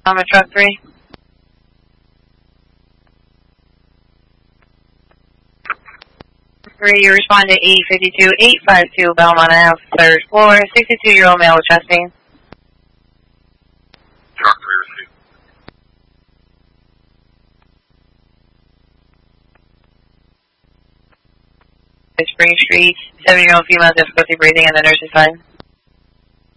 I'm a truck 3. 3, you respond to E52852 Belmont Ave, 3rd floor, 62-year-old male with chest pain. Truck 3 received. Spring Street, 7-year-old female, difficulty breathing, and the nurse is fine.